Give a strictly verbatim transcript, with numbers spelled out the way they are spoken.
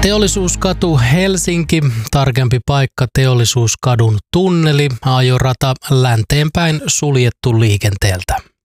Teollisuuskatu Helsinki, tarkempi paikka Teollisuuskadun tunneli, ajorata länteenpäin suljettu liikenteeltä.